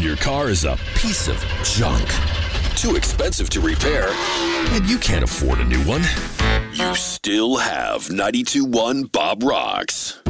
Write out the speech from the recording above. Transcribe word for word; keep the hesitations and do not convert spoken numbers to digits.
your car is a piece of junk, too expensive to repair, and you can't afford a new one, you still have ninety-two point one Bob Rocks.